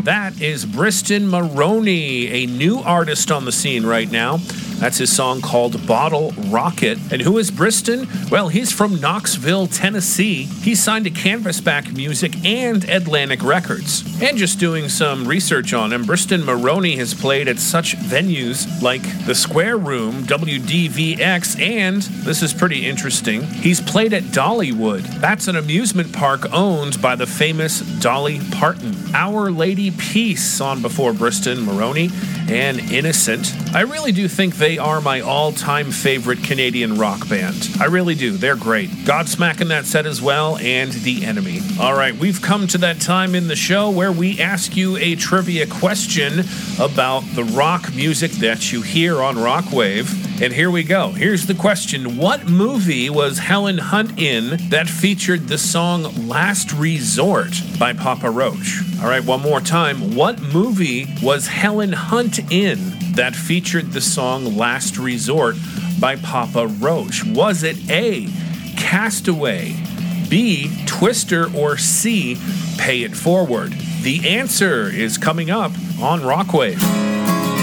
That is Briston Maroney, a new artist on the scene right now. That's his song called Bottle Rocket. And who is Briston? Well, he's from Knoxville, Tennessee. He signed to Canvasback Music and Atlantic Records. And just doing some research on him, Briston Maroney has played at such venues like the Square Room, WDVX, and, this is pretty interesting, he's played at Dollywood. That's an amusement park owned by the famous Dolly Parton. Our Lady Peace on before Briston Maroney, and Innocent. I really do think they are my all-time favorite Canadian rock band. I really do. They're great. Godsmack in that set as well, and The Enemy. All right, we've come to that time in the show where we ask you a trivia question about the rock music that you hear on Rockwave. And here we go. Here's the question. What movie was Helen Hunt in that featured the song Last Resort by Papa Roach? All right, one more time. What movie was Helen Hunt in that featured the song Last Resort by Papa Roach? Was it A, Castaway, B, Twister, or C, Pay It Forward? The answer is coming up on Rockwave.